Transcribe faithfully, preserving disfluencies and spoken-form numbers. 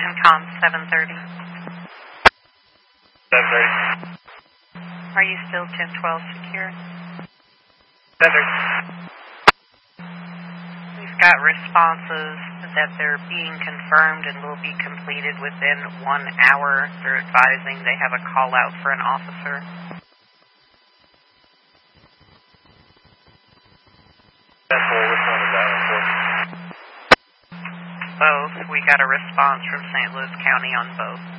Encom seven thirty. seven thirty. Are you still ten twelve secure? seven thirty. We've got responses that they're being confirmed and will be completed within one hour. They're advising they have a call out for an officer. ten four, which one is that one for? Both. We got a response from Saint Louis County on both.